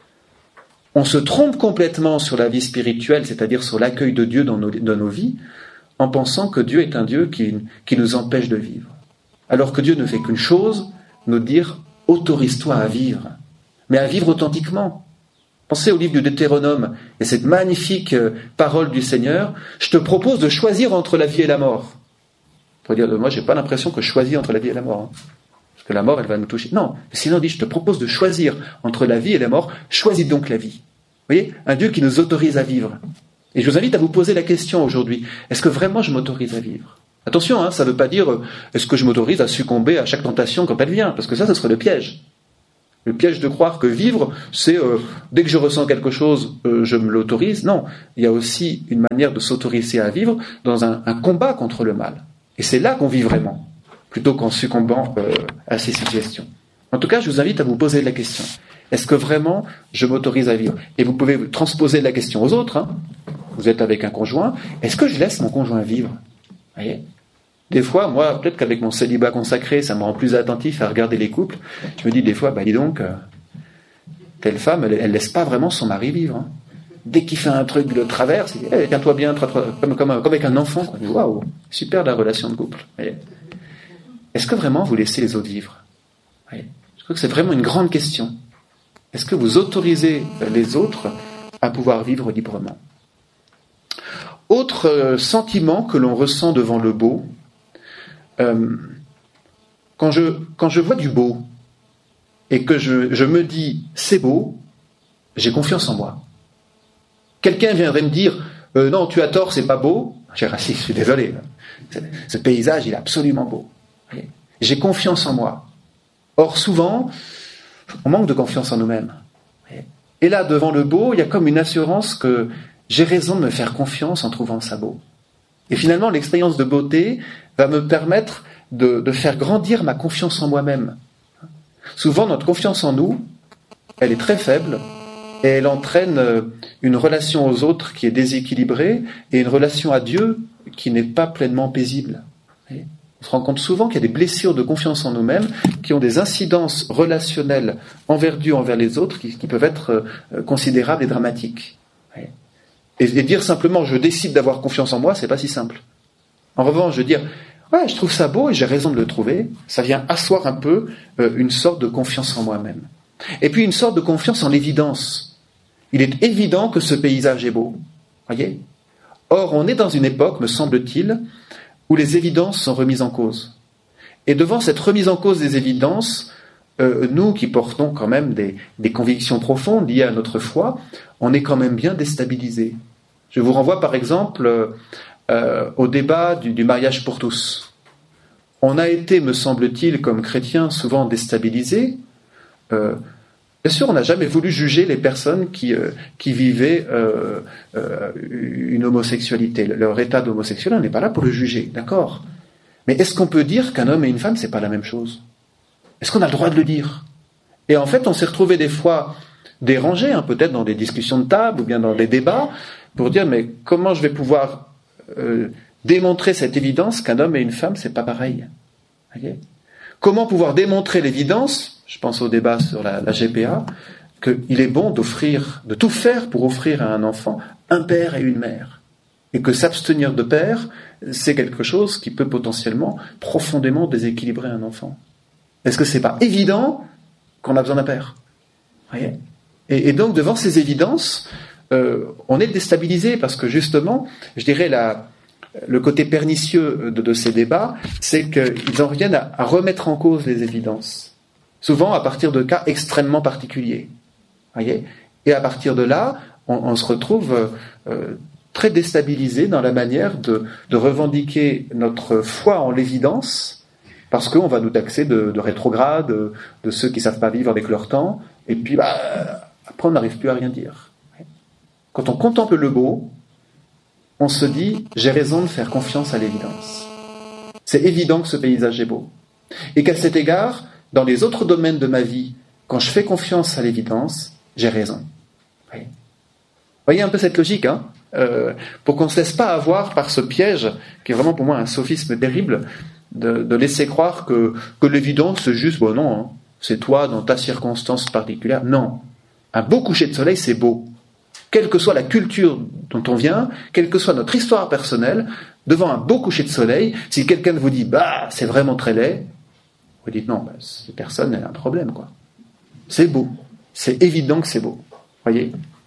Speaker 1: on se trompe complètement sur la vie spirituelle, c'est-à-dire sur l'accueil de Dieu dans nos, dans nos vies, en pensant que Dieu est un Dieu qui, qui nous empêche de vivre. Alors que Dieu ne fait qu'une chose, nous dire « autorise-toi à vivre », mais à vivre authentiquement. Pensez au livre du Deutéronome, et cette magnifique parole du Seigneur, « Je te propose de choisir entre la vie et la mort ». Pour dire, moi, j'ai pas l'impression que je choisis entre la vie et la mort. Hein. Parce que la mort, elle va nous toucher. Non, sinon, il dit, je te propose de choisir entre la vie et la mort. Choisis donc la vie. Vous voyez, un Dieu qui nous autorise à vivre. Et je vous invite à vous poser la question aujourd'hui. Est-ce que vraiment je m'autorise à vivre ? Attention, hein, ça ne veut pas dire, est-ce que je m'autorise à succomber à chaque tentation quand elle vient ? Parce que ça, ce serait le piège. Le piège de croire que vivre, c'est, euh, dès que je ressens quelque chose, euh, je me l'autorise. Non, il y a aussi une manière de s'autoriser à vivre dans un, un combat contre le mal. Et c'est là qu'on vit vraiment, plutôt qu'en succombant euh, à ces suggestions. En tout cas, je vous invite à vous poser la question. Est-ce que vraiment je m'autorise à vivre ? Et vous pouvez transposer la question aux autres. Hein. Vous êtes avec un conjoint. Est-ce que je laisse mon conjoint vivre ? Vous voyez ? Des fois, moi, peut-être qu'avec mon célibat consacré, ça me rend plus attentif à regarder les couples. Je me dis des fois, bah dis donc, euh, telle femme, elle, elle laisse pas vraiment son mari vivre. Hein. Dès qu'il fait un truc de travers, c'est hey, tiens-toi bien, tra- tra- comme, comme, comme avec un enfant. Waouh, super la relation de couple. Voyez. Est-ce que vraiment vous laissez les autres vivre ? Voyez. Je crois que c'est vraiment une grande question. Est-ce que vous autorisez les autres à pouvoir vivre librement ? Autre euh, sentiment que l'on ressent devant le beau, euh, quand, je, quand je vois du beau et que je, je me dis c'est beau, j'ai confiance en moi. Quelqu'un viendrait me dire euh, non, tu as tort, c'est pas beau. J'ai dit, je suis désolé. Ce paysage, il est absolument beau. J'ai confiance en moi. Or, souvent, on manque de confiance en nous-mêmes. Et là, devant le beau, il y a comme une assurance que j'ai raison de me faire confiance en trouvant ça beau. Et finalement, l'expérience de beauté va me permettre de, de faire grandir ma confiance en moi-même. Souvent, notre confiance en nous, elle est très faible. Et elle entraîne une relation aux autres qui est déséquilibrée et une relation à Dieu qui n'est pas pleinement paisible. On se rend compte souvent qu'il y a des blessures de confiance en nous-mêmes qui ont des incidences relationnelles envers Dieu, envers les autres, qui, qui peuvent être considérables et dramatiques. Et, et dire simplement « je décide d'avoir confiance en moi », c'est pas si simple. En revanche, de dire « ouais, je trouve ça beau et j'ai raison de le trouver », ça vient asseoir un peu une sorte de confiance en moi-même. Et puis une sorte de confiance en l'évidence. Il est évident que ce paysage est beau. Voyez ? Or, on est dans une époque, me semble-t-il, où les évidences sont remises en cause. Et devant cette remise en cause des évidences, euh, nous qui portons quand même des, des convictions profondes liées à notre foi, on est quand même bien déstabilisés. Je vous renvoie par exemple euh, au débat du, du mariage pour tous. On a été, me semble-t-il, comme chrétiens, souvent déstabilisés, euh, Bien sûr, on n'a jamais voulu juger les personnes qui, euh, qui vivaient euh, euh, une homosexualité. Leur état d'homosexuel, on n'est pas là pour le juger, d'accord ? Mais est-ce qu'on peut dire qu'un homme et une femme, c'est pas la même chose ? Est-ce qu'on a le droit de le dire ? Et en fait, on s'est retrouvé des fois dérangé, hein, peut-être dans des discussions de table ou bien dans des débats, pour dire mais comment je vais pouvoir euh, démontrer cette évidence qu'un homme et une femme, c'est pas pareil. Okay ? Comment pouvoir démontrer l'évidence, je pense au débat sur la, la G P A, qu'il est bon d'offrir, de tout faire pour offrir à un enfant un père et une mère. Et que s'abstenir de père, c'est quelque chose qui peut potentiellement profondément déséquilibrer un enfant. Est-ce que c'est pas évident qu'on a besoin d'un père ? Voyez ? Et, et donc, devant ces évidences, euh, on est déstabilisé parce que justement, je dirais, la, le côté pernicieux de, de ces débats, c'est qu'ils en viennent à, à remettre en cause les évidences. Souvent à partir de cas extrêmement particuliers. Voyez ? Et à partir de là, on, on se retrouve euh, très déstabilisé dans la manière de, de revendiquer notre foi en l'évidence, parce qu'on va nous taxer de, de rétrogrades, de, de ceux qui ne savent pas vivre avec leur temps, et puis bah, après on n'arrive plus à rien dire. Quand on contemple le beau, on se dit « j'ai raison de faire confiance à l'évidence ». C'est évident que ce paysage est beau. Et qu'à cet égard, dans les autres domaines de ma vie, quand je fais confiance à l'évidence, j'ai raison. Vous voyez un peu cette logique, hein, euh, pour qu'on ne se laisse pas avoir par ce piège, qui est vraiment pour moi un sophisme terrible, de, de laisser croire que, que l'évidence c'est juste, bon non, hein, c'est toi dans ta circonstance particulière. Non. Un beau coucher de soleil, c'est beau. Quelle que soit la culture dont on vient, quelle que soit notre histoire personnelle, devant un beau coucher de soleil, si quelqu'un vous dit « bah, c'est vraiment très laid », vous dites « non, bah, cette personne, elle a un problème, quoi. » C'est beau. C'est évident que c'est beau. Voyez ?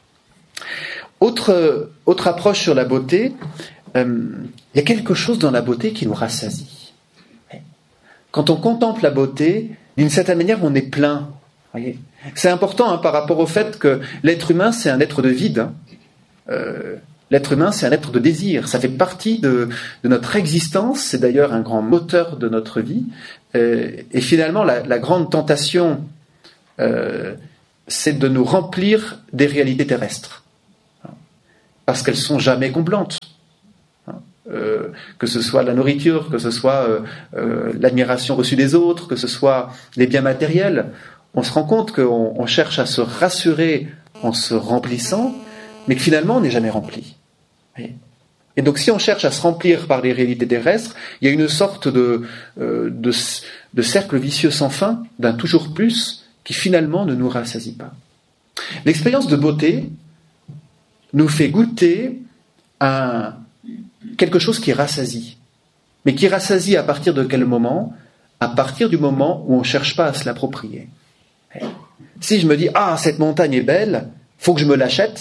Speaker 1: Autre, autre approche sur la beauté, euh, il y a quelque chose dans la beauté qui nous rassasie. Quand on contemple la beauté, d'une certaine manière, on est plein. Voyez ? C'est important hein, par rapport au fait que l'être humain, c'est un être de vide. Hein. Euh, l'être humain, c'est un être de désir. Ça fait partie de, de notre existence. C'est d'ailleurs un grand moteur de notre vie. Euh, et finalement, la, la grande tentation, euh, c'est de nous remplir des réalités terrestres. Parce qu'elles sont jamais comblantes. Euh, que ce soit la nourriture, que ce soit euh, euh, l'admiration reçue des autres, que ce soit les biens matériels, on se rend compte qu'on on cherche à se rassurer en se remplissant, mais que finalement on n'est jamais rempli. Et donc si on cherche à se remplir par les réalités terrestres, il y a une sorte de, euh, de, de cercle vicieux sans fin, d'un toujours plus, qui finalement ne nous rassasie pas. L'expérience de beauté nous fait goûter à quelque chose qui rassasie. Mais qui rassasie à partir de quel moment ? À partir du moment où on ne cherche pas à se l'approprier. Si je me dis « Ah, cette montagne est belle, faut que je me l'achète »,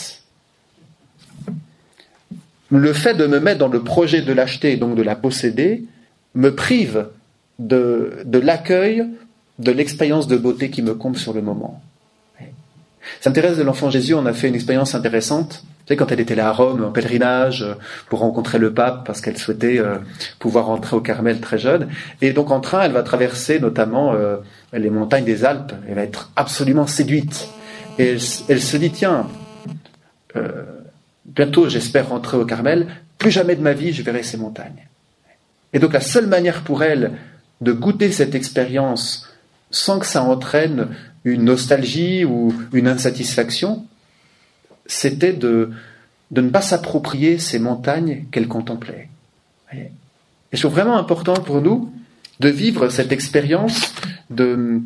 Speaker 1: le fait de me mettre dans le projet de l'acheter et donc de la posséder me prive de, de l'accueil de l'expérience de beauté qui me comble sur le moment. Sainte Thérèse de l'Enfant Jésus, on a fait une expérience intéressante. Vous savez, quand elle était là à Rome, en pèlerinage, pour rencontrer le pape, parce qu'elle souhaitait euh, pouvoir rentrer au Carmel très jeune. Et donc en train, elle va traverser notamment euh, les montagnes des Alpes. Elle va être absolument séduite. Et elle, elle se dit, tiens, euh, bientôt j'espère rentrer au Carmel, plus jamais de ma vie je verrai ces montagnes. Et donc la seule manière pour elle de goûter cette expérience sans que ça entraîne une nostalgie ou une insatisfaction, c'était de, de ne pas s'approprier ces montagnes qu'elle contemplait. Et je trouve vraiment important pour nous de vivre cette expérience de,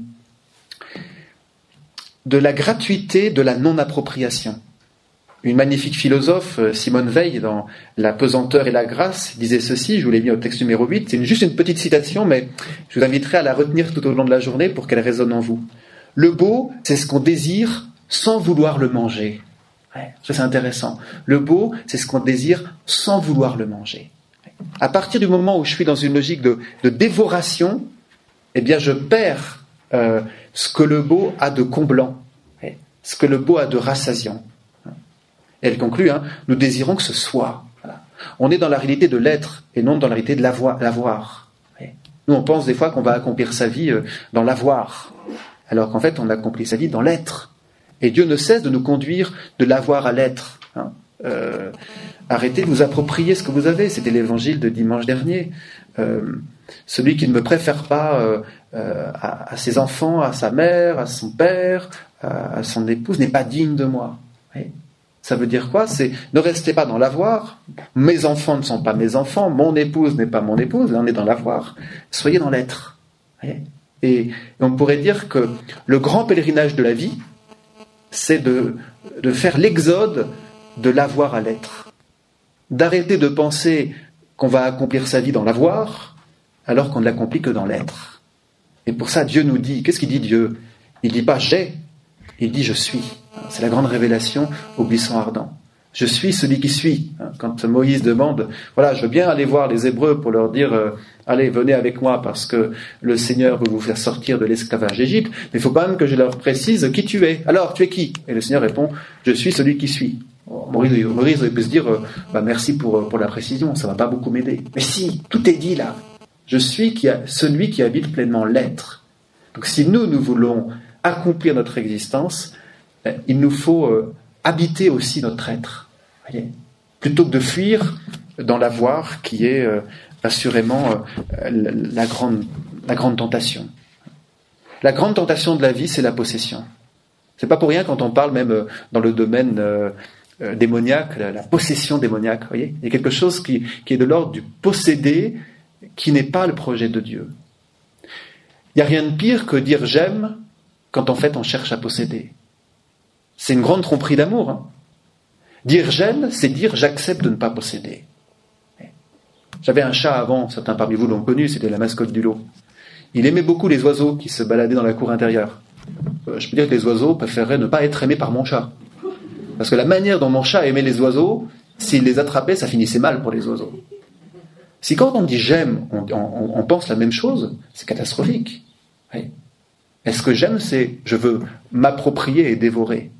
Speaker 1: de la gratuité de la non-appropriation. Une magnifique philosophe, Simone Weil, dans La pesanteur et la grâce, disait ceci, je vous l'ai mis au texte numéro huit, c'est une, juste une petite citation, mais je vous inviterai à la retenir tout au long de la journée pour qu'elle résonne en vous. Le beau, c'est ce qu'on désire sans vouloir le manger. Ouais, ça c'est intéressant. Le beau, c'est ce qu'on désire sans vouloir le manger. À partir du moment où je suis dans une logique de, de dévoration, eh bien je perds euh, ce que le beau a de comblant, ouais, ce que le beau a de rassasiant. Et elle conclut, hein, nous désirons que ce soit. Voilà. On est dans la réalité de l'être et non dans la réalité de l'avoir. l'avoir. Ouais. Nous on pense des fois qu'on va accomplir sa vie euh, dans l'avoir, alors qu'en fait on accomplit sa vie dans l'être. Et Dieu ne cesse de nous conduire de l'avoir à l'être. Hein. Euh, arrêtez de vous approprier ce que vous avez. C'était l'évangile de dimanche dernier. Euh, celui qui ne me préfère pas euh, euh, à, à ses enfants, à sa mère, à son père, à, à son épouse, n'est pas digne de moi. Oui. Ça veut dire quoi? C'est ne restez pas dans l'avoir. Mes enfants ne sont pas mes enfants. Mon épouse n'est pas mon épouse. Là, on est dans l'avoir. Soyez dans l'être. Oui. Et on pourrait dire que le grand pèlerinage de la vie, c'est de, de faire l'exode de l'avoir à l'être. D'arrêter de penser qu'on va accomplir sa vie dans l'avoir, alors qu'on ne l'accomplit que dans l'être. Et pour ça, Dieu nous dit, qu'est-ce qu'il dit Dieu? Il ne dit pas « j'ai », il dit « je suis ». C'est la grande révélation au buisson ardent. Je suis celui qui suis. Quand Moïse demande, voilà, je veux bien aller voir les Hébreux pour leur dire, euh, allez, venez avec moi parce que le Seigneur veut vous faire sortir de l'esclavage d'Égypte, mais il faut quand même que je leur précise qui tu es. Alors, tu es qui? Et le Seigneur répond, je suis celui qui suis. Moïse, Moïse peut se dire, euh, bah, merci pour, pour la précision, ça va pas beaucoup m'aider. Mais si, tout est dit là. Je suis qui a, celui qui habite pleinement l'être. Donc si nous, nous voulons accomplir notre existence, euh, il nous faut euh, habiter aussi notre être. Voyez, plutôt que de fuir dans l'avoir qui est euh, assurément euh, la, la, grande, la grande tentation. La grande tentation de la vie, c'est la possession. C'est pas pour rien quand on parle même euh, dans le domaine euh, euh, démoniaque, la, la possession démoniaque. Voyez, il y a quelque chose qui, qui est de l'ordre du posséder, qui n'est pas le projet de Dieu. Il n'y a rien de pire que dire j'aime quand en fait on cherche à posséder. C'est une grande tromperie d'amour. Hein. Dire j'aime, c'est dire j'accepte de ne pas posséder. J'avais un chat avant, certains parmi vous l'ont connu, c'était la mascotte du lot. Il aimait beaucoup les oiseaux qui se baladaient dans la cour intérieure. Euh, je peux dire que les oiseaux préféraient ne pas être aimés par mon chat. Parce que la manière dont mon chat aimait les oiseaux, s'il les attrapait, ça finissait mal pour les oiseaux. Si quand on dit j'aime, on, on, on pense la même chose, c'est catastrophique. Oui. Est-ce que j'aime, c'est je veux m'approprier et dévorer?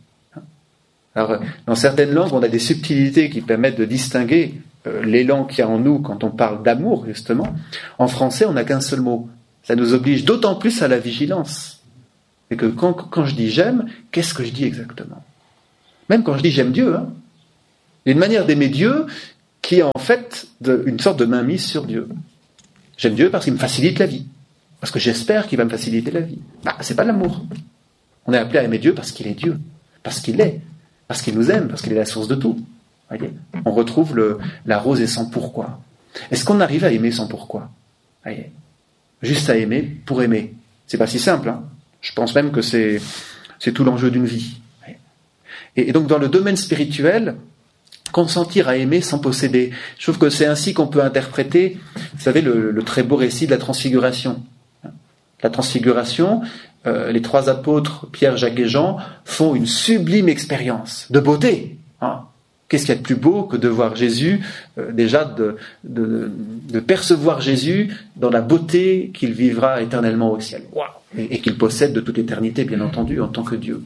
Speaker 1: Alors, dans certaines langues, on a des subtilités qui permettent de distinguer euh, l'élan qu'il y a en nous quand on parle d'amour, justement. En français, on n'a qu'un seul mot. Ça nous oblige d'autant plus à la vigilance. Et que quand, quand je dis j'aime, qu'est-ce que je dis exactement? Même quand je dis j'aime Dieu, hein, il y a une manière d'aimer Dieu qui est en fait de, une sorte de mainmise sur Dieu. J'aime Dieu parce qu'il me facilite la vie. Parce que j'espère qu'il va me faciliter la vie. Bah, c'est pas de l'amour. On est appelé à aimer Dieu parce qu'il est Dieu. Parce qu'il est. Parce qu'il nous aime. Parce qu'il est la source de tout. Voyez, on retrouve le, la rose et sans pourquoi. Est-ce qu'on arrive à aimer sans pourquoi? Voyez, juste à aimer pour aimer. C'est pas si simple. Hein. Je pense même que c'est, c'est tout l'enjeu d'une vie. Et, et donc dans le domaine spirituel, consentir à aimer sans posséder. Je trouve que c'est ainsi qu'on peut interpréter, vous savez, le, le très beau récit de la transfiguration. La transfiguration, euh, les trois apôtres, Pierre, Jacques et Jean, font une sublime expérience de beauté. Hein. Qu'est-ce qu'il y a de plus beau que de voir Jésus, euh, déjà de, de, de percevoir Jésus dans la beauté qu'il vivra éternellement au ciel. Wow. Et, et qu'il possède de toute éternité, bien entendu, en tant que Dieu.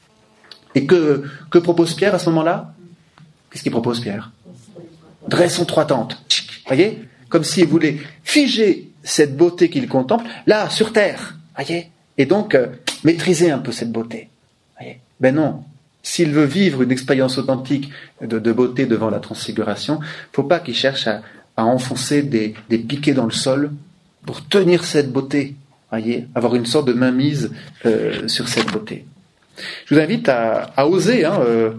Speaker 1: Et que, que propose Pierre à ce moment-là? Qu'est-ce qu'il propose, Pierre? Dressons trois tentes. Voyez? Comme s'il voulait figer cette beauté qu'il contemple, là, sur terre. Voyez? Et donc, euh, maîtriser un peu cette beauté. Voyez? Ben non. S'il veut vivre une expérience authentique de, de beauté devant la transfiguration, il ne faut pas qu'il cherche à, à enfoncer des, des piquets dans le sol pour tenir cette beauté. Voyez? Avoir une sorte de mainmise euh, sur cette beauté. Je vous invite à, à oser, hein, euh,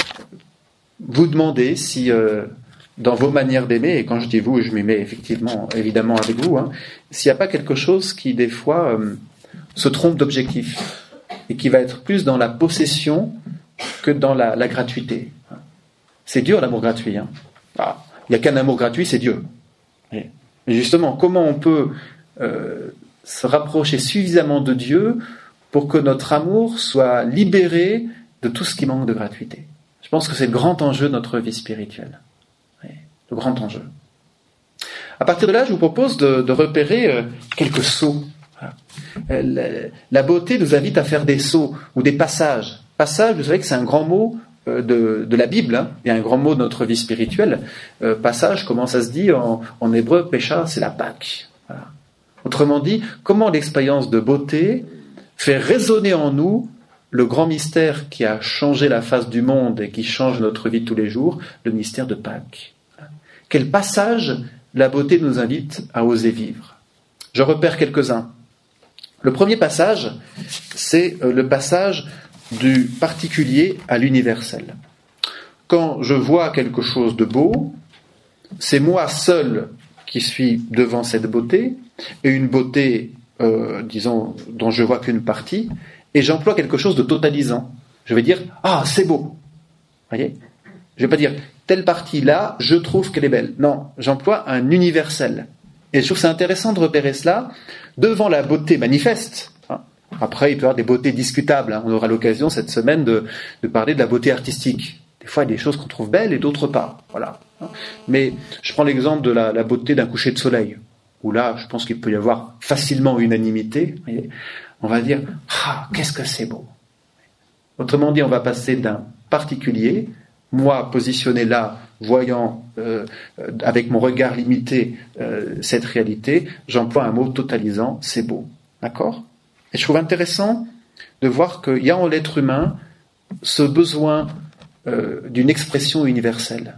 Speaker 1: vous demander si, euh, dans vos manières d'aimer, et quand je dis vous, je m'y mets effectivement, évidemment avec vous, hein, s'il n'y a pas quelque chose qui, des fois, euh, se trompe d'objectif, et qui va être plus dans la possession que dans la, la gratuité. C'est dur, l'amour gratuit. Hein. Ah, il n'y a qu'un amour gratuit, c'est Dieu. Et justement, comment on peut euh, se rapprocher suffisamment de Dieu pour que notre amour soit libéré de tout ce qui manque de gratuité? Je pense que c'est le grand enjeu de notre vie spirituelle. Oui, le grand enjeu. À partir de là, je vous propose de, de repérer euh, quelques sauts. Voilà. La, la beauté nous invite à faire des sauts ou des passages. Passage, vous savez que c'est un grand mot euh, de, de la Bible, hein, et un grand mot de notre vie spirituelle. Euh, passage, comment ça se dit en, en hébreu? Pécha, c'est la Pâque. Voilà. Autrement dit, comment l'expérience de beauté fait résonner en nous le grand mystère qui a changé la face du monde et qui change notre vie de tous les jours, le mystère de Pâques. Quel passage la beauté nous invite à oser vivre? Je repère quelques-uns. Le premier passage, c'est le passage du particulier à l'universel. Quand je vois quelque chose de beau, c'est moi seul qui suis devant cette beauté, et une beauté, euh, disons, dont je vois qu'une partie, et j'emploie quelque chose de totalisant. Je vais dire « Ah, c'est beau !» Voyez ? Je ne vais pas dire « Telle partie-là, je trouve qu'elle est belle ». Non, j'emploie un universel. Et je trouve c'est intéressant de repérer cela devant la beauté manifeste. Après, il peut y avoir des beautés discutables. On aura l'occasion cette semaine de, de parler de la beauté artistique. Des fois, il y a des choses qu'on trouve belles et d'autres pas. Voilà. Mais je prends l'exemple de la, la beauté d'un coucher de soleil, où là, je pense qu'il peut y avoir facilement unanimité. Voyez, on va dire « Ah, qu'est-ce que c'est beau !» Autrement dit, on va passer d'un particulier, moi positionné là, voyant euh, avec mon regard limité euh, cette réalité, j'emploie un mot totalisant, c'est beau. D'accord ? Et je trouve intéressant de voir qu'il y a en l'être humain ce besoin euh, d'une expression universelle.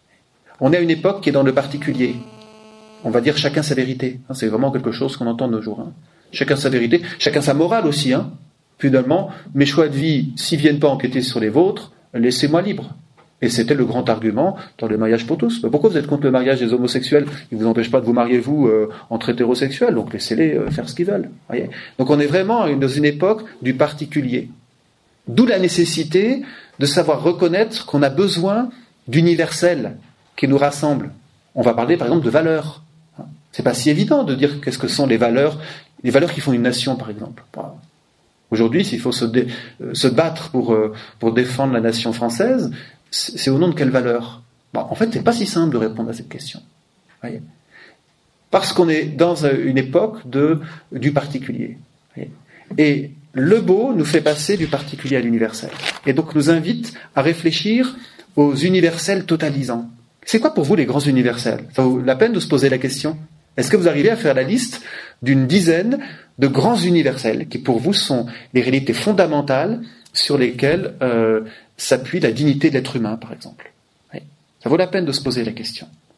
Speaker 1: On est à une époque qui est dans le particulier. On va dire chacun sa vérité. C'est vraiment quelque chose qu'on entend de nos jours. Chacun sa vérité, chacun sa morale aussi. Hein. Finalement, mes choix de vie, s'ils ne viennent pas empiéter sur les vôtres, laissez-moi libre. Et c'était le grand argument dans le mariage pour tous. Mais pourquoi vous êtes contre le mariage des homosexuels ? Il ne vous empêche pas de vous marier, vous, euh, entre hétérosexuels, donc laissez-les euh, faire ce qu'ils veulent. Voyez ? Donc on est vraiment dans une époque du particulier. D'où la nécessité de savoir reconnaître qu'on a besoin d'universel qui nous rassemble. On va parler par exemple de valeurs. C'est pas si évident de dire qu'est-ce que sont les valeurs, les valeurs qui font une nation par exemple. Aujourd'hui, s'il faut se, dé, se battre pour, pour défendre la nation française, c'est au nom de quelle valeur ? Bon, en fait, c'est pas si simple de répondre à cette question. Voyez ? Parce qu'on est dans une époque de, du particulier. Voyez ? Et le beau nous fait passer du particulier à l'universel. Et donc nous invite à réfléchir aux universels totalisants. C'est quoi pour vous les grands universels ? Ça vaut la peine de se poser la question. Est-ce que vous arrivez à faire la liste d'une dizaine de grands universels qui pour vous sont les réalités fondamentales sur lesquelles euh, s'appuie la dignité de l'être humain, par exemple ? Oui. Ça vaut la peine de se poser la question.